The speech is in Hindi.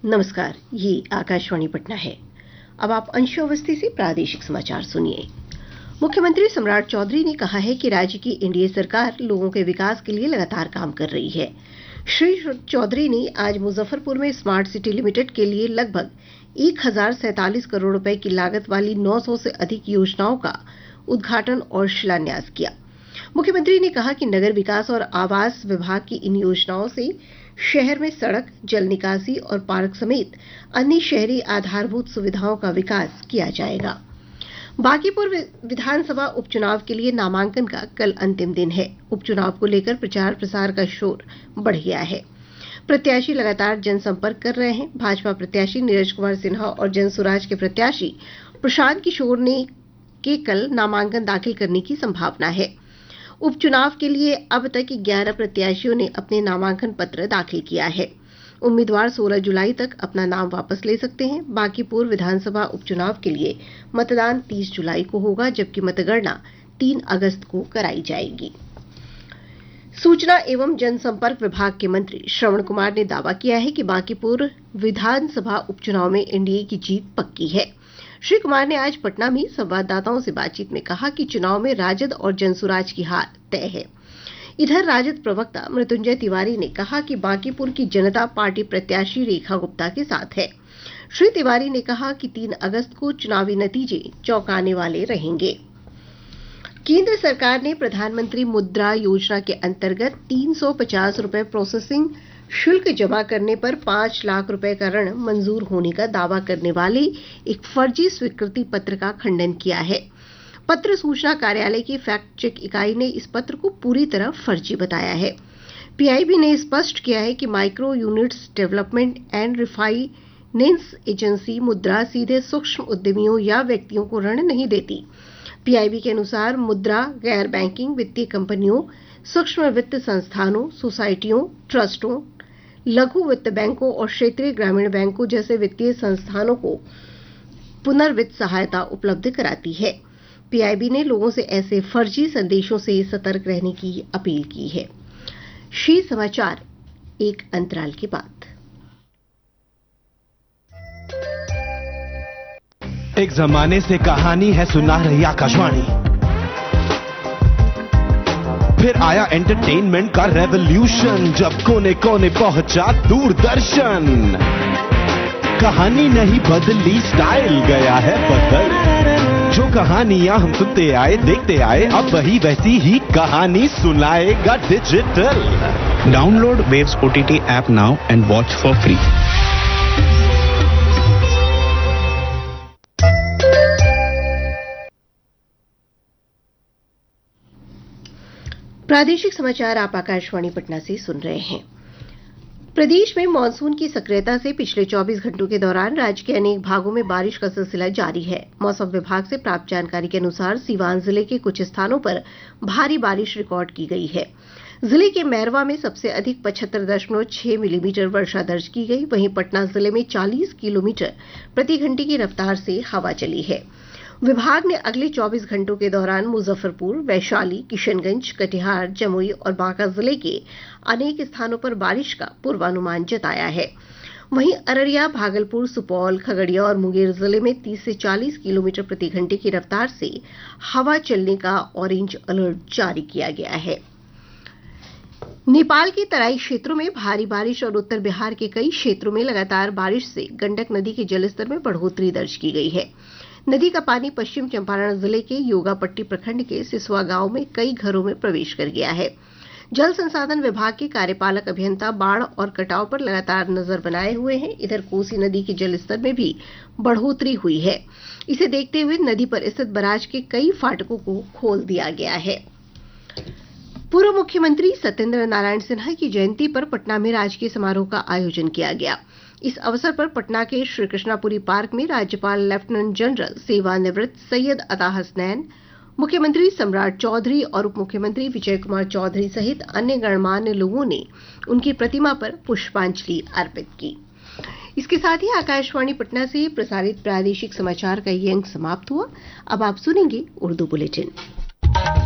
नमस्कार, ये आकाशवाणी पटना है। अब आप अंशु अवस्थी से प्रादेशिक समाचार सुनिए। मुख्यमंत्री सम्राट चौधरी ने कहा है कि राज्य की एनडीए सरकार लोगों के विकास के लिए लगातार काम कर रही है। श्री चौधरी ने आज मुजफ्फरपुर में स्मार्ट सिटी लिमिटेड के लिए लगभग 1047 करोड़ रुपए की लागत वाली 900 से अधिक योजनाओं का उद्घाटन और शिलान्यास किया। मुख्यमंत्री ने कहा कि नगर विकास और आवास विभाग की इन योजनाओं से शहर में सड़क, जल निकासी और पार्क समेत अन्य शहरी आधारभूत सुविधाओं का विकास किया जाएगा। बांकीपुर विधानसभा उपचुनाव के लिए नामांकन का कल अंतिम दिन है। उपचुनाव को लेकर प्रचार प्रसार का शोर बढ़ गया है। प्रत्याशी लगातार जनसंपर्क कर रहे हैं। भाजपा प्रत्याशी नीरज कुमार सिन्हा और जनसुराज के प्रत्याशी प्रशांत किशोर ने के कल नामांकन दाखिल करने की संभावना है। उपचुनाव के लिए अब तक 11 प्रत्याशियों ने अपने नामांकन पत्र दाखिल किया है। उम्मीदवार 16 जुलाई तक अपना नाम वापस ले सकते हैं। बांकीपुर विधानसभा उपचुनाव के लिए मतदान 30 जुलाई को होगा, जबकि मतगणना 3 अगस्त को कराई जाएगी। सूचना एवं जनसंपर्क विभाग के मंत्री श्रवण कुमार ने दावा किया है कि बांकीपुर विधानसभा उपचुनाव में एनडीए की जीत पक्की है। श्री कुमार ने आज पटना में संवाददाताओं से बातचीत में कहा कि चुनाव में राजद और जनसुराज की हार तय है। इधर राजद प्रवक्ता मृत्युंजय तिवारी ने कहा कि बांकीपुर की जनता पार्टी प्रत्याशी रेखा गुप्ता के साथ है। श्री तिवारी ने कहा कि 3 अगस्त को चुनावी नतीजे चौंकाने वाले रहेंगे। केंद्र सरकार ने प्रधानमंत्री मुद्रा योजना के अंतर्गत 350 रुपए प्रोसेसिंग शुल्क जमा करने पर 5 लाख रुपए का ऋण मंजूर होने का दावा करने वाले एक फर्जी स्वीकृति पत्र का खंडन किया है। पत्र सूचना कार्यालय की फैक्ट चेक इकाई ने इस पत्र को पूरी तरह फर्जी बताया है। पीआईबी ने स्पष्ट किया है कि micro units development and refinance agency मुद्रा सीधे सूक्ष्म उद्यमियों या व्यक्तियों को ऋण नहीं देती। पीआईबी के अनुसार मुद्रा गैर बैंकिंग वित्तीय कंपनियों, सूक्ष्म वित्त संस्थानों, सोसाइटियों, ट्रस्टों, लघु वित्त बैंकों और क्षेत्रीय ग्रामीण बैंकों जैसे वित्तीय संस्थानों को पुनर्वित्त सहायता उपलब्ध कराती है। पीआईबी ने लोगों से ऐसे फर्जी संदेशों से सतर्क रहने की अपील की है। शीर्ष समाचार एक अंतराल के बाद। एक जमाने से कहानी है सुना रही आकाशवाणी, फिर आया एंटरटेनमेंट का रेवोल्यूशन, जब कोने कोने पहुंचा दूरदर्शन। कहानी नहीं बदली, स्टाइल गया है बदल। जो कहानियां हम सुनते आए देखते आए, अब वही वैसी ही कहानी सुनाएगा digital. Download waves OTT app now and watch for free. प्रादेशिक समाचार आप आकाशवाणी पटना से सुन रहे हैं। प्रदेश में मानसून की सक्रियता से पिछले 24 घंटों के दौरान राज्य के अनेक भागों में बारिश का सिलसिला जारी है। मौसम विभाग से प्राप्त जानकारी के अनुसार सीवान जिले के कुछ स्थानों पर भारी बारिश रिकॉर्ड की गई है। जिले के मैरवा में सबसे अधिक 75.6 मिलीमीटर वर्षा दर्ज की गई। वहीं पटना जिले में 40 किलोमीटर प्रति घंटे की रफ्तार से हवा चली है। विभाग ने अगले 24 घंटों के दौरान मुजफ्फरपुर, वैशाली, किशनगंज, कटिहार, जमुई और बांका जिले के अनेक स्थानों पर बारिश का पूर्वानुमान जताया है। वहीं अररिया, भागलपुर, सुपौल, खगड़िया और मुंगेर जिले में 30 से 40 किलोमीटर प्रति घंटे की रफ्तार से हवा चलने का ऑरेंज अलर्ट जारी किया गया है। नेपाल के तराई क्षेत्रों में भारी बारिश और उत्तर बिहार के कई क्षेत्रों में लगातार बारिश से गंडक नदी के जलस्तर में बढ़ोतरी दर्ज की गई है। नदी का पानी पश्चिम चंपारण जिले के योगापट्टी प्रखंड के सिसवा गांव में कई घरों में प्रवेश कर गया है। जल संसाधन विभाग के कार्यपालक अभियंता बाढ़ और कटाव पर लगातार नजर बनाए हुए हैं। इधर कोसी नदी के जलस्तर में भी बढ़ोतरी हुई है। इसे देखते हुए नदी पर स्थित बराज के कई फाटकों को खोल दिया गया है। पूर्व मुख्यमंत्री सत्येंद्र नारायण सिन्हा की जयंती पर पटना में राजकीय समारोह का आयोजन किया गया। इस अवसर पर पटना के श्रीकृष्णापुरी पार्क में राज्यपाल लेफ्टिनेंट जनरल सेवानिवृत्त सैयद अता हसनैन, मुख्यमंत्री सम्राट चौधरी और उप मुख्यमंत्री विजय कुमार चौधरी सहित अन्य गणमान्य लोगों ने उनकी प्रतिमा पर पुष्पांजलि अर्पित की। इसके साथ ही आकाशवाणी पटना से प्रसारित प्रादेशिक समाचार का ये अंक समाप्त हुआ। अब आप सुनेंगे उर्दू बुलेटिन।